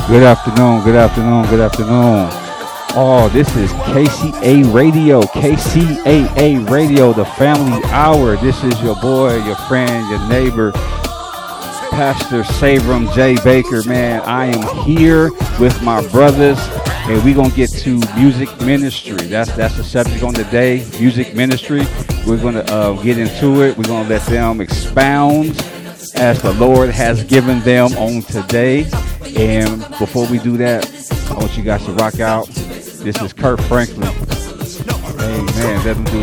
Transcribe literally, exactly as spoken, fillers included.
Good afternoon, good afternoon, good afternoon. Oh, this is K C A Radio, K C A A Radio, the family hour. This is your boy, your friend, your neighbor, Pastor Sabram J. Baker, man. I am here with my brothers, and we're going to get to music ministry. That's that's the subject on the day, music ministry. We're going to uh, get into it. We're going to let them expound as the Lord has given them on today. And before we do that, I want you guys to rock out. This is Kirk Franklin. Amen. Let them do